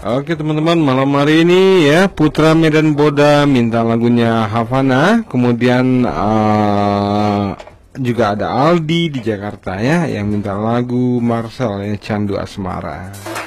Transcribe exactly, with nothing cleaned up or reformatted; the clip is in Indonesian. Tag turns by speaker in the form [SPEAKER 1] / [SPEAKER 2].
[SPEAKER 1] Oke teman-teman, malam hari ini ya Putra Medan Boda minta lagunya Havana. Kemudian uh, juga ada Aldi di Jakarta ya yang minta lagu Marcel ya, Candu Asmara.